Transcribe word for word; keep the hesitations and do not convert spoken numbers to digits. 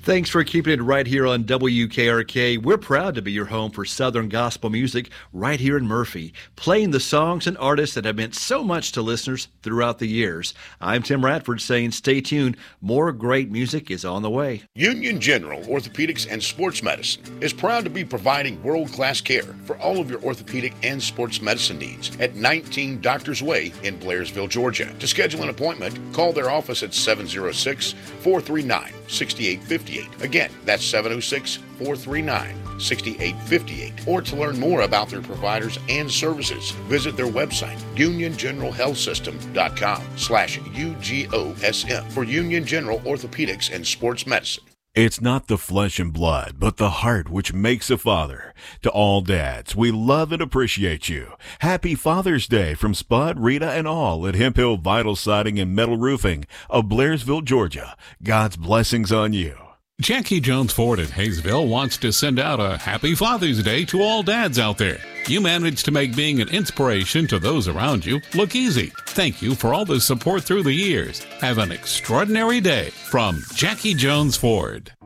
Thanks for keeping it right here on W K R K. We're proud to be your home for Southern gospel music right here in Murphy, playing the songs and artists that have meant so much to listeners throughout the years. I'm Tim Radford saying stay tuned. More great music is on the way. Union General Orthopedics and Sports Medicine is proud to be providing world-class care for all of your orthopedic and sports medicine needs at nineteen Doctors Way in Blairsville, Georgia. To schedule an appointment, call their office at seven oh six, four three nine, six eight five eight. Again, that's seven oh six, four three nine, six eight five eight. Or to learn more about their providers and services, visit their website, union general health system dot com slash U G O S M for Union General Orthopedics and Sports Medicine. It's not the flesh and blood, but the heart which makes a father. To all dads, we love and appreciate you. Happy Father's Day from Spud, Rita, and all at Hemp Hill Vital Siding and Metal Roofing of Blairsville, Georgia. God's blessings on you. Jackie Jones Ford in Hayesville wants to send out a happy Father's Day to all dads out there. You managed to make being an inspiration to those around you look easy. Thank you for all the support through the years. Have an extraordinary day from Jackie Jones Ford.